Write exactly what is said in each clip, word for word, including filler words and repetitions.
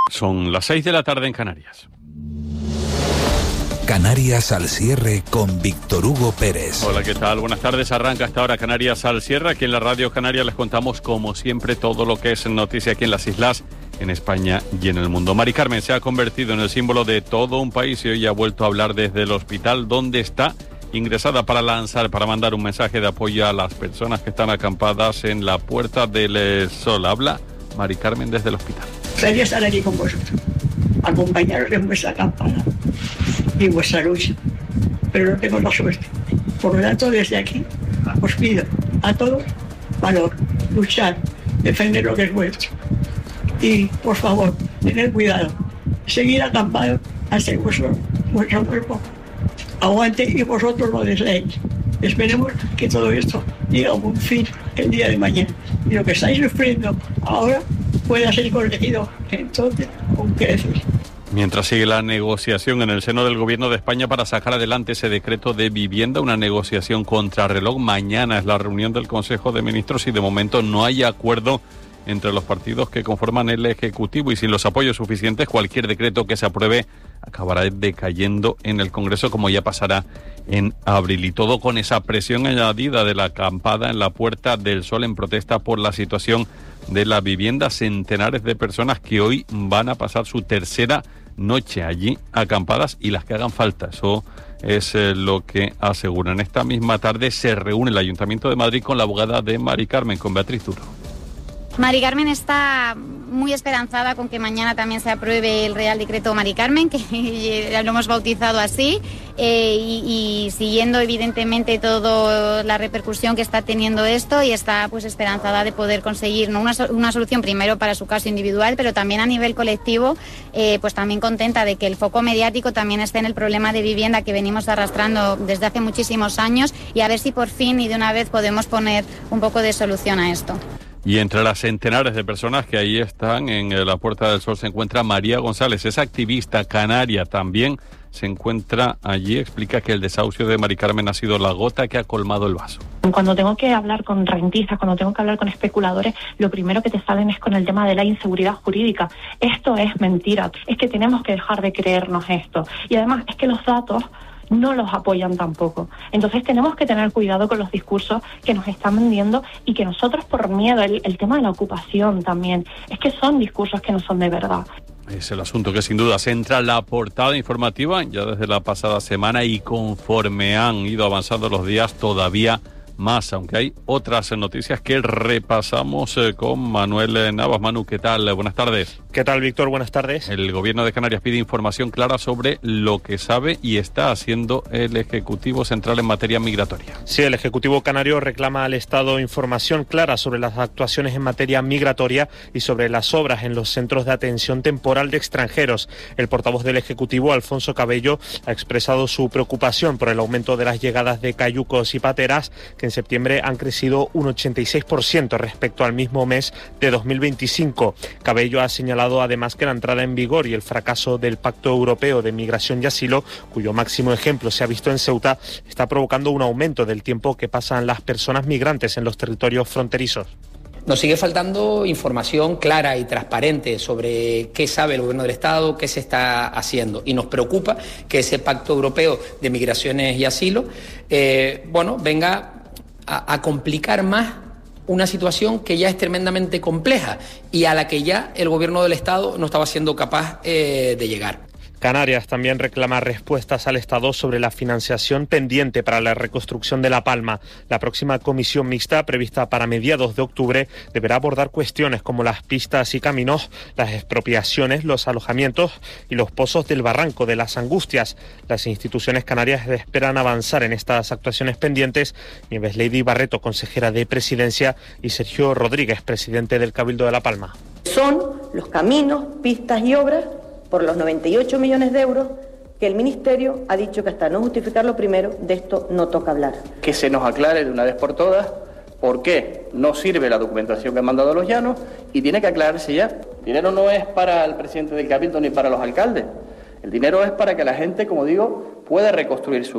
Son las seis de la tarde en Canarias. Canarias al cierre con Víctor Hugo Pérez. Hola, ¿qué tal? Buenas tardes. Arranca hasta ahora Canarias al cierre. Aquí en la Radio Canaria les contamos, como siempre, todo lo que es noticia aquí en las islas, en España y en el mundo. Mari Carmen se ha convertido en el símbolo de todo un país y hoy ha vuelto a hablar desde el hospital donde está ingresada para lanzar, para mandar un mensaje de apoyo a las personas que están acampadas en la Puerta del Sol. Habla Mari Carmen desde el hospital. Feliz estar aquí con vosotros, acompañaros en vuestra acampada y vuestra lucha, pero no tengo la suerte. Por lo tanto, desde aquí os pido a todos valor, luchar, defender lo que es vuestro y, por favor, tener cuidado, seguir acampados hasta que vuestro, vuestro cuerpo aguante y vosotros lo deseéis. Esperemos que todo esto llegue a un fin el día de mañana y lo que estáis sufriendo ahora pueda ser corregido entonces con creces. Mientras sigue la negociación en el seno del Gobierno de España para sacar adelante ese decreto de vivienda, una negociación contrarreloj. Mañana es la reunión del Consejo de Ministros y de momento no hay acuerdo entre los partidos que conforman el Ejecutivo y sin los apoyos suficientes cualquier decreto que se apruebe acabará decayendo en el Congreso, como ya pasará en abril, y todo con esa presión añadida de la acampada en la Puerta del Sol en protesta por la situación de la vivienda. Centenares de personas que hoy van a pasar su tercera noche allí acampadas y las que hagan falta. Eso es eh, lo que aseguran. Esta misma tarde se reúne el Ayuntamiento de Madrid con la abogada de Mari Carmen, con Beatriz Duro. Mari Carmen está muy esperanzada con que mañana también se apruebe el Real Decreto Mari Carmen, que lo hemos bautizado así, eh, y, y siguiendo evidentemente toda la repercusión que está teniendo esto, y está pues esperanzada de poder conseguir, ¿no?, una, una solución primero para su caso individual, pero también a nivel colectivo, eh, pues también contenta de que el foco mediático también esté en el problema de vivienda que venimos arrastrando desde hace muchísimos años, y a ver si por fin y de una vez podemos poner un poco de solución a esto. Y entre las centenares de personas que ahí están en la Puerta del Sol se encuentra María González, es activista canaria, también se encuentra allí. Explica que el desahucio de Mari Carmen ha sido la gota que ha colmado el vaso. Cuando tengo que hablar con rentistas, cuando tengo que hablar con especuladores, lo primero que te salen es con el tema de la inseguridad jurídica. Esto es mentira, es que tenemos que dejar de creernos esto. Y además es que los datos no los apoyan tampoco. Entonces tenemos que tener cuidado con los discursos que nos están vendiendo y que nosotros por miedo, el, el tema de la ocupación también, es que son discursos que no son de verdad. Es el asunto que sin duda centra la portada informativa ya desde la pasada semana, y conforme han ido avanzando los días todavía más, aunque hay otras noticias que repasamos eh, con Manuel Navas. Manu, ¿qué tal? Buenas tardes. ¿Qué tal, Víctor? Buenas tardes. El Gobierno de Canarias pide información clara sobre lo que sabe y está haciendo el Ejecutivo Central en materia migratoria. Sí, el Ejecutivo Canario reclama al Estado información clara sobre las actuaciones en materia migratoria y sobre las obras en los centros de atención temporal de extranjeros. El portavoz del Ejecutivo, Alfonso Cabello, ha expresado su preocupación por el aumento de las llegadas de cayucos y pateras, que en septiembre han crecido un ochenta y seis por ciento respecto al mismo mes de dos mil veinticinco. Cabello ha señalado además que la entrada en vigor y el fracaso del Pacto Europeo de Migración y Asilo, cuyo máximo ejemplo se ha visto en Ceuta, está provocando un aumento del tiempo que pasan las personas migrantes en los territorios fronterizos. Nos sigue faltando información clara y transparente sobre qué sabe el Gobierno del Estado, qué se está haciendo. Y nos preocupa que ese Pacto Europeo de Migraciones y Asilo, eh, bueno, venga a, a complicar más una situación que ya es tremendamente compleja y a la que ya el Gobierno del Estado no estaba siendo capaz eh, de llegar. Canarias también reclama respuestas al Estado sobre la financiación pendiente para la reconstrucción de La Palma. La próxima comisión mixta, prevista para mediados de octubre, deberá abordar cuestiones como las pistas y caminos, las expropiaciones, los alojamientos y los pozos del Barranco de las Angustias. Las instituciones canarias esperan avanzar en estas actuaciones pendientes. Nieves Lady Barreto, consejera de Presidencia, y Sergio Rodríguez, presidente del Cabildo de La Palma. Son los caminos, pistas y obras por los noventa y ocho millones de euros que el Ministerio ha dicho que hasta no justificarlo primero, de esto no toca hablar. Que se nos aclare de una vez por todas por qué no sirve la documentación que han mandado a los llanos y tiene que aclararse ya. El dinero no es para el presidente del Cabildo ni para los alcaldes. El dinero es para que la gente, como digo, pueda reconstruir su vida.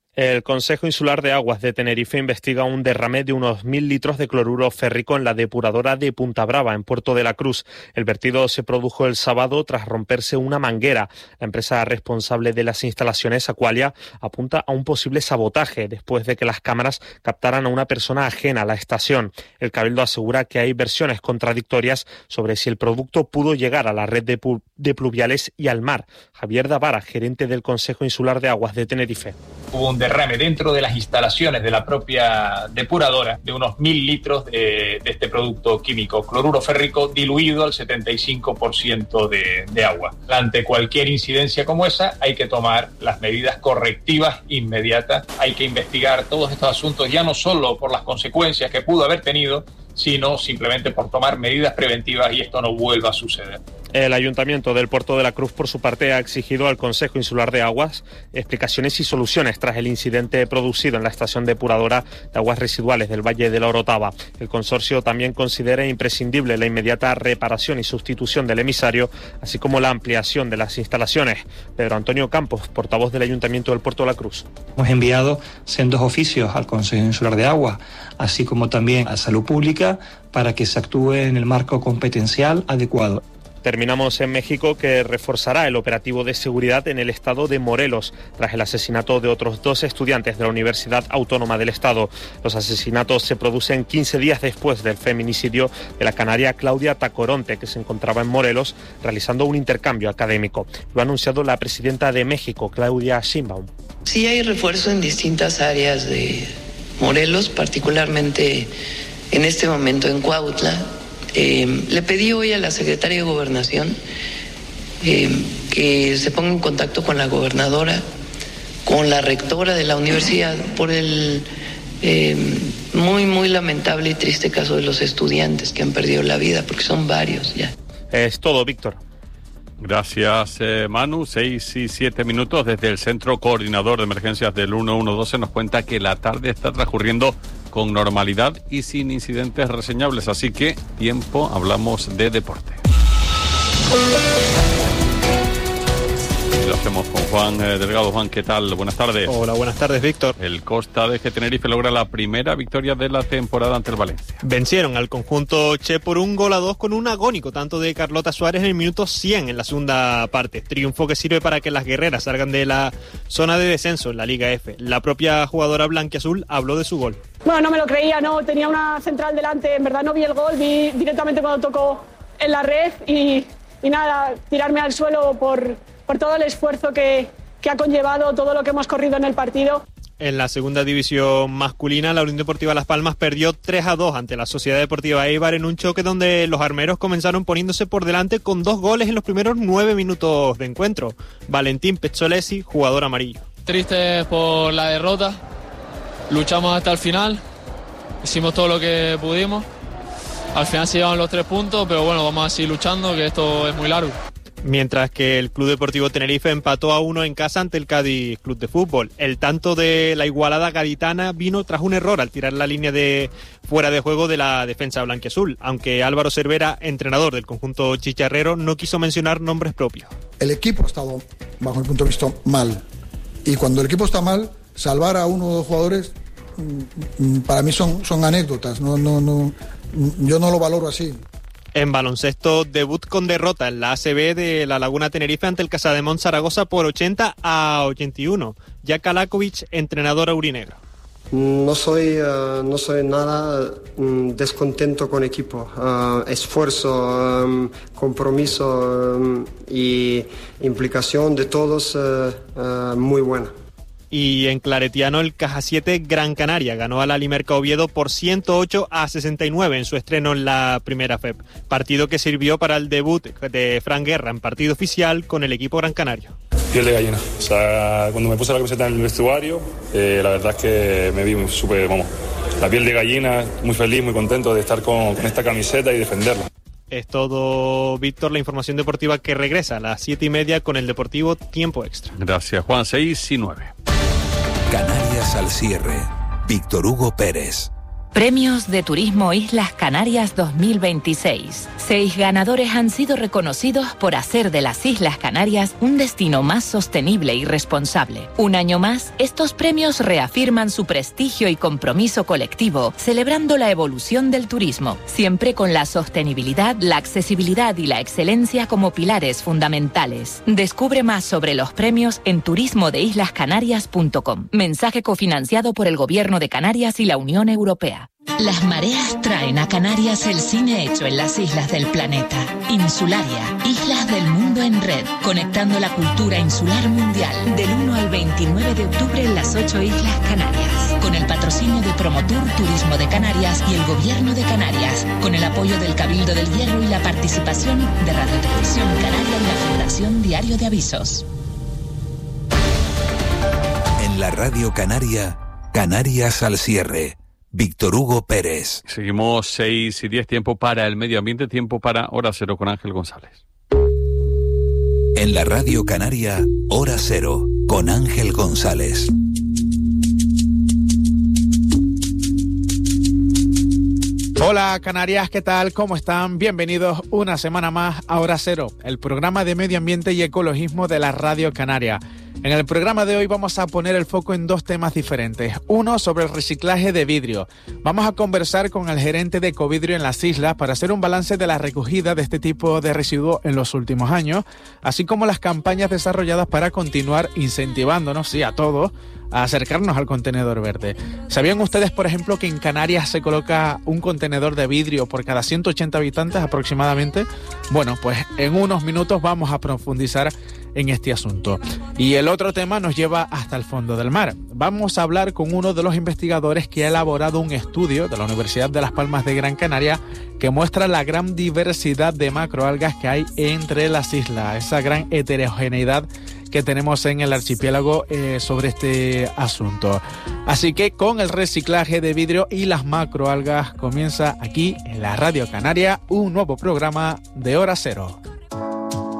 El Consejo Insular de Aguas de Tenerife investiga un derrame de unos mil litros de cloruro férrico en la depuradora de Punta Brava, en Puerto de la Cruz. El vertido se produjo el sábado tras romperse una manguera. La empresa responsable de las instalaciones, Aqualia, apunta a un posible sabotaje después de que las cámaras captaran a una persona ajena a la estación. El Cabildo asegura que hay versiones contradictorias sobre si el producto pudo llegar a la red de, pu- de pluviales y al mar. Javier Davara, gerente del Consejo Insular de Aguas de Tenerife. Hubo un derrame dentro de las instalaciones de la propia depuradora de unos mil litros de, de este producto químico, cloruro férrico diluido al setenta y cinco por ciento de, de agua. Ante cualquier incidencia como esa hay que tomar las medidas correctivas inmediatas, hay que investigar todos estos asuntos ya no solo por las consecuencias que pudo haber tenido, sino simplemente por tomar medidas preventivas y esto no vuelva a suceder. El Ayuntamiento del Puerto de la Cruz, por su parte, ha exigido al Consejo Insular de Aguas explicaciones y soluciones tras el incidente producido en la estación depuradora de aguas residuales del Valle de la Orotava. El consorcio también considera imprescindible la inmediata reparación y sustitución del emisario, así como la ampliación de las instalaciones. Pedro Antonio Campos, portavoz del Ayuntamiento del Puerto de la Cruz. Hemos enviado sendos oficios al Consejo Insular de Aguas, así como también a Salud Pública, para que se actúe en el marco competencial adecuado. Terminamos en México, que reforzará el operativo de seguridad en el estado de Morelos tras el asesinato de otros dos estudiantes de la Universidad Autónoma del Estado. Los asesinatos se producen quince días después del feminicidio de la canaria Claudia Tacoronte, que se encontraba en Morelos realizando un intercambio académico. Lo ha anunciado la presidenta de México, Claudia Sheinbaum. Sí hay refuerzo en distintas áreas de Morelos, particularmente en este momento en Cuautla. Eh, le pedí hoy a la secretaria de Gobernación eh, que se ponga en contacto con la gobernadora, con la rectora de la universidad, por el eh, muy, muy lamentable y triste caso de los estudiantes que han perdido la vida, porque son varios ya. Es todo, Víctor. Gracias, eh, Manu. Seis y siete minutos desde el Centro Coordinador de Emergencias del uno uno dos se nos cuenta que la tarde está transcurriendo con normalidad y sin incidentes reseñables. Así que, tiempo, hablamos de deporte. Y lo hacemos con Juan eh, Delgado. Juan, ¿qué tal? Buenas tardes. Hola, buenas tardes, Víctor. El Costa de G Tenerife logra la primera victoria de la temporada ante el Valencia. Vencieron al conjunto Che por un gol a dos con un agónico tanto de Carlota Suárez en el minuto cien en la segunda parte. Triunfo que sirve para que las guerreras salgan de la zona de descenso en la Liga F. La propia jugadora blanquiazul habló de su gol. Bueno, no me lo creía, no, tenía una central delante, en verdad no vi el gol, vi directamente cuando tocó en la red y, y nada, tirarme al suelo por, por todo el esfuerzo que, que ha conllevado, todo lo que hemos corrido en el partido. En la segunda división masculina, la Unión Deportiva Las Palmas perdió tres a dos ante la Sociedad Deportiva Eibar en un choque donde los armeros comenzaron poniéndose por delante con dos goles en los primeros nueve minutos de encuentro. Valentín Pezzolesi, jugador amarillo. Triste por la derrota. Luchamos hasta el final, hicimos todo lo que pudimos, al final se llevan los tres puntos, pero bueno, vamos a seguir luchando, que esto es muy largo. Mientras que el Club Deportivo Tenerife empató a uno en casa ante el Cádiz Club de Fútbol. El tanto de la igualada gaditana vino tras un error al tirar la línea de fuera de juego de la defensa blanquiazul, aunque Álvaro Cervera, entrenador del conjunto chicharrero, no quiso mencionar nombres propios. El equipo ha estado, bajo mi punto de vista, mal. Y cuando el equipo está mal, salvar a uno o dos jugadores, para mí son, son anécdotas, no, no, no, yo no lo valoro así. En baloncesto, debut con derrota en la A C B de la Laguna Tenerife ante el Casademont Zaragoza por ochenta a ochenta y uno. Jack Alakovic, entrenador aurinegro. No soy, uh, no soy nada um, descontento con equipo. Uh, esfuerzo, um, compromiso um, y implicación de todos uh, uh, muy buena. Y en claretiano, el Caja siete Gran Canaria ganó al Alimerca Oviedo por ciento ocho a sesenta y nueve en su estreno en la primera F E P. Partido que sirvió para el debut de Fran Guerra en partido oficial con el equipo gran canario. Piel de gallina. O sea, cuando me puse la camiseta en el vestuario, eh, la verdad es que me vi súper, vamos, la piel de gallina, muy feliz, muy contento de estar con, con esta camiseta y defenderla. Es todo, Víctor, la información deportiva que regresa a las siete y media con el Deportivo Tiempo Extra. Gracias, Juan. Seis y nueve. Canarias al cierre. Víctor Hugo Pérez. Premios de Turismo Islas Canarias dos mil veintiséis. Seis ganadores han sido reconocidos por hacer de las Islas Canarias un destino más sostenible y responsable. Un año más, estos premios reafirman su prestigio y compromiso colectivo, celebrando la evolución del turismo, siempre con la sostenibilidad, la accesibilidad y la excelencia como pilares fundamentales. Descubre más sobre los premios en turismo de islas canarias punto com. Mensaje cofinanciado por el Gobierno de Canarias y la Unión Europea. Las mareas traen a Canarias el cine hecho en las islas del planeta. Insularia, Islas del Mundo en Red, conectando la cultura insular mundial. Del uno al veintinueve de octubre en las ocho Islas Canarias. Con el patrocinio de Promotur Turismo de Canarias y el Gobierno de Canarias. Con el apoyo del Cabildo del Hierro y la participación de Radio Televisión Canaria y la Fundación Diario de Avisos. En la Radio Canaria, Canarias al cierre. Víctor Hugo Pérez. Seguimos seis y diez, tiempo para el medio ambiente, tiempo para Hora Cero con Ángel González. En la Radio Canaria, Hora Cero, con Ángel González. Hola Canarias, ¿qué tal? ¿Cómo están? Bienvenidos una semana más a Hora Cero, el programa de medio ambiente y ecologismo de la Radio Canaria. En el programa de hoy vamos a poner el foco en dos temas diferentes. Uno sobre el reciclaje de vidrio. Vamos a conversar con el gerente de Ecovidrio en las islas para hacer un balance de la recogida de este tipo de residuos en los últimos años, así como las campañas desarrolladas para continuar incentivándonos, sí, a todos, a acercarnos al contenedor verde. ¿Sabían ustedes, por ejemplo, que en Canarias se coloca un contenedor de vidrio por cada ciento ochenta habitantes aproximadamente? Bueno, pues en unos minutos vamos a profundizar en este asunto. Y el otro tema nos lleva hasta el fondo del mar. Vamos a hablar con uno de los investigadores que ha elaborado un estudio de la Universidad de Las Palmas de Gran Canaria que muestra la gran diversidad de macroalgas que hay entre las islas, esa gran heterogeneidad que tenemos en el archipiélago eh, sobre este asunto. Así que con el reciclaje de vidrio y las macroalgas comienza aquí en la Radio Canaria un nuevo programa de Hora Cero.